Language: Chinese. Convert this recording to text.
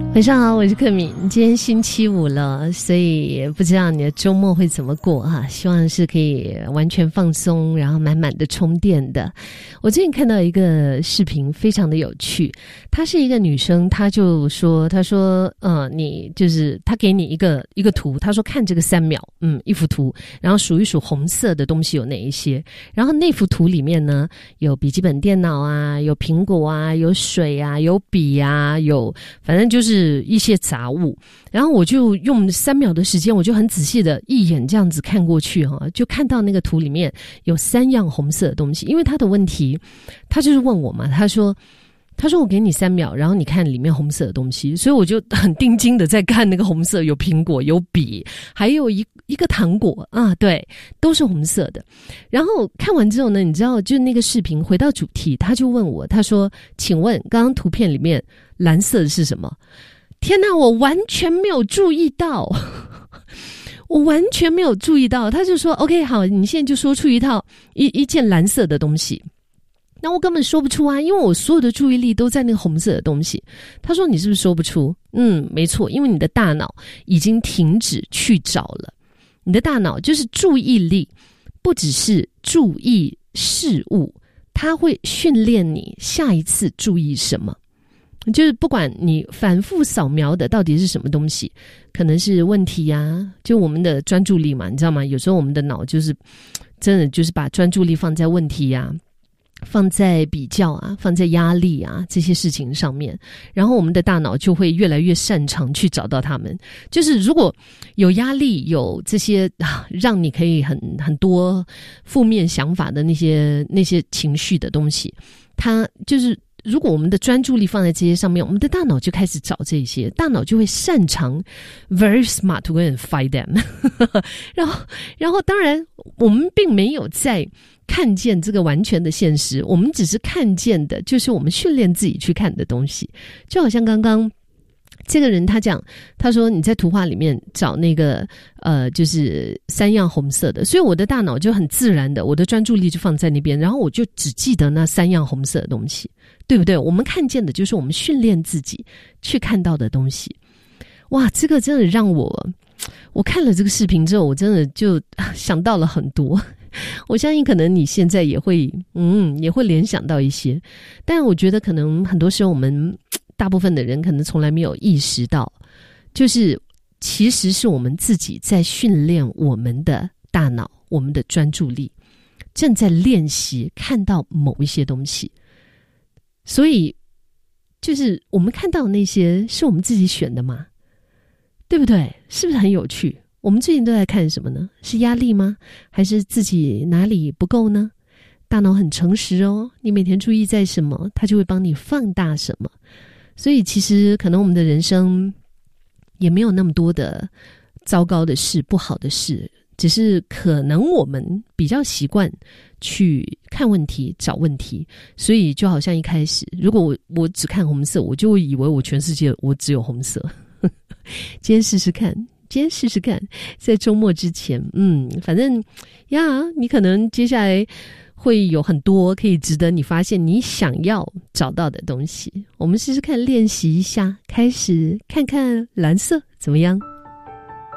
晚上好，我是克敏。今天星期五了，所以不知道你的周末会怎么过哈？希望是可以完全放松，然后满满的充电的。我最近看到一个视频，非常的有趣。她是一个女生，她说，你就是她给你一个图，她说看这个3秒，一幅图，然后数一数红色的东西有哪一些，然后那幅图里面呢，有笔记本电脑啊，有苹果啊，有水啊，有笔啊，有反正就是一些杂物。然后我就用3秒的时间，我就很仔细的一眼这样子看过去就看到那个图里面有3样红色的东西。因为他的问题，他就是问我嘛，他说我给你3秒，然后你看里面红色的东西，所以我就很定睛的在看那个红色，有苹果，有笔，还有一个糖果啊，对，都是红色的。然后看完之后呢，你知道，就那个视频回到主题，他就问我，他说：“请问刚刚图片里面蓝色的是什么？”天哪，我完全没有注意到。我完全没有注意到。他就说 OK 好，你现在就说出一件蓝色的东西。那我根本说不出啊，因为我所有的注意力都在那个红色的东西。他说你是不是说不出？没错，因为你的大脑已经停止去找了。你的大脑就是注意力，不只是注意事物，它会训练你下一次注意什么。就是不管你反复扫描的到底是什么东西，可能是问题啊，就我们的专注力嘛，你知道吗？有时候我们的脑就是真的就是把专注力放在问题啊，放在比较啊，放在压力啊这些事情上面，然后我们的大脑就会越来越擅长去找到它们。就是如果有压力，有这些让你可以很多负面想法的那些情绪的东西，它就是如果我们的专注力放在这些上面，我们的大脑就开始找这些，大脑就会擅长 very smart to go and find them 然后当然我们并没有在看见这个完全的现实，我们只是看见的就是我们训练自己去看的东西。就好像刚刚这个人他讲，他说你在图画里面找那个就是3样红色的，所以我的大脑就很自然的，我的专注力就放在那边，然后我就只记得那3样红色的东西，对不对？我们看见的就是我们训练自己去看到的东西。哇，这个真的让我看了这个视频之后，我真的就想到了很多。我相信可能你现在也会联想到一些，但我觉得可能很多时候我们大部分的人可能从来没有意识到，就是其实是我们自己在训练我们的大脑，我们的专注力正在练习看到某一些东西。所以就是我们看到的那些是我们自己选的吗？对不对？是不是很有趣？我们最近都在看什么呢？是压力吗？还是自己哪里不够呢？大脑很诚实哦，你每天注意在什么，它就会帮你放大什么。所以其实可能我们的人生也没有那么多的糟糕的事，不好的事，只是可能我们比较习惯去看问题，找问题。所以就好像一开始，如果我只看红色，我就会以为我全世界我只有红色。今天试试看，在周末之前，反正呀，你可能接下来会有很多可以值得你发现你想要找到的东西。我们试试看，练习一下，开始看看蓝色怎么样？